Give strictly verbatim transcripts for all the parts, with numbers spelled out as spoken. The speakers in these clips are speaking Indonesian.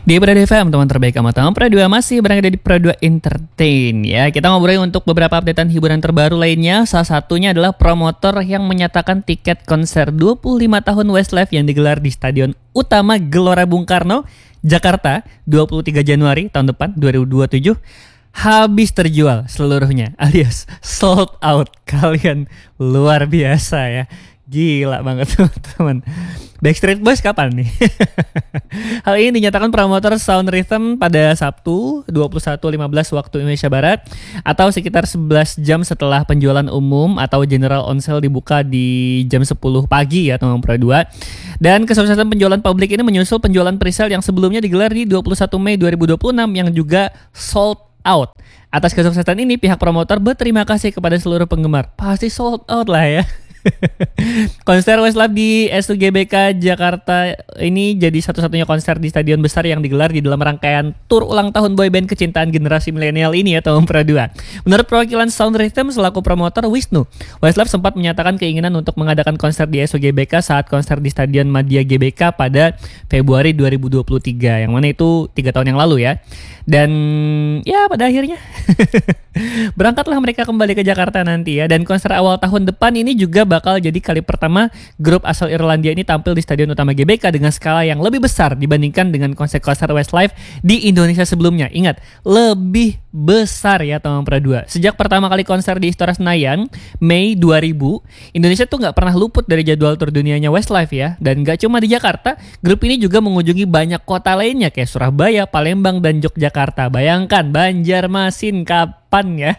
Di Pro dua F M, teman terbaik sama teman Pro dua masih berada di Pro dua Entertain ya. Kita ngobrolin untuk beberapa updatean hiburan terbaru lainnya. Salah satunya adalah promotor yang menyatakan tiket konser dua puluh lima tahun Westlife yang digelar di Stadion Utama Gelora Bung Karno, Jakarta dua puluh tiga Januari tahun depan dua ribu dua puluh tujuh habis terjual seluruhnya alias sold out. Kalian luar biasa ya. Gila banget teman-teman. Backstreet Boys kapan nih? Hal ini dinyatakan promotor Sound Rhythm pada Sabtu dua puluh satu lima belas waktu Indonesia Barat atau sekitar sebelas jam setelah penjualan umum atau general on sale dibuka di jam sepuluh pagi ya teman Pro dua. Dan kesuksesan penjualan publik ini menyusul penjualan presale yang sebelumnya digelar di dua puluh satu Mei dua ribu dua puluh enam yang juga sold out. Atas kesuksesan ini pihak promotor berterima kasih kepada seluruh penggemar. Pasti sold out lah ya. Konser Westlife di S U G B K Jakarta ini jadi satu-satunya konser di stadion besar yang digelar di dalam rangkaian tur ulang tahun boyband kecintaan generasi milenial ini ya tahun Pro dua. Menurut perwakilan Sound Rhythm selaku promotor Wisnu, Westlife sempat menyatakan keinginan untuk mengadakan konser di S U G B K saat konser di Stadion Madia G B K pada Februari dua ribu dua puluh tiga, yang mana itu tiga tahun yang lalu ya. Dan ya pada akhirnya berangkatlah mereka kembali ke Jakarta nanti ya. Dan konser awal tahun depan ini juga bakal jadi kali pertama grup asal Irlandia ini tampil di Stadion Utama G B K dengan skala yang lebih besar dibandingkan dengan konser-konser Westlife di Indonesia sebelumnya. Ingat, lebih besar ya teman Pro dua. Sejak pertama kali konser di Istora Senayan Mei dua ribu, Indonesia tuh gak pernah luput dari jadwal tur dunianya Westlife ya. Dan gak cuma di Jakarta, grup ini juga mengunjungi banyak kota lainnya kayak Surabaya, Palembang, dan Yogyakarta. Bayangkan Banjarmasin kapan ya?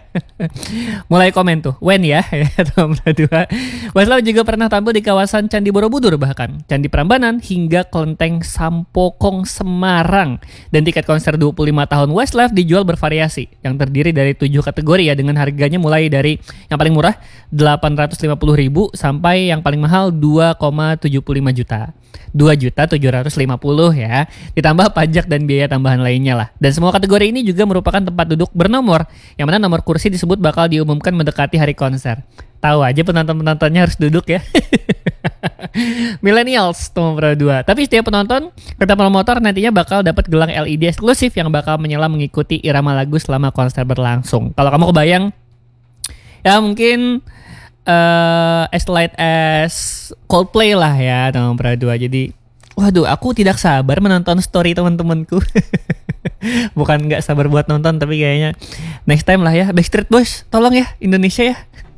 Mulai komen tuh, when ya? teman Pro dua. Westlife juga pernah tampil di kawasan Candi Borobudur, bahkan Candi Prambanan hingga Kelenteng Sampokong Semarang. Dan tiket konser dua puluh lima tahun Westlife dijual bervariasi, yang terdiri dari tujuh kategori ya, dengan harganya mulai dari yang paling murah delapan ratus lima puluh ribu sampai yang paling mahal dua koma tujuh lima juta. dua juta tujuh ratus lima puluh ya, ditambah pajak dan biaya tambahan lainnya lah. Dan semua kategori ini juga merupakan tempat duduk bernomor, yang mana nomor kursi disebut bakal diumumkan mendekati hari konser. Tahu aja penonton-penontonnya harus duduk ya. Millennials teman Pro dua. Tapi setiap penonton, kata promotor, nantinya bakal dapat gelang L E D eksklusif yang bakal menyala mengikuti irama lagu selama konser berlangsung. Kalau kamu kebayang, ya mungkin Uh, as light as Coldplay lah ya teman Pro dua. Jadi waduh, aku tidak sabar menonton story teman-temanku. Bukan gak sabar buat nonton, tapi kayaknya next time lah ya. Backstreet Boys, tolong ya Indonesia ya.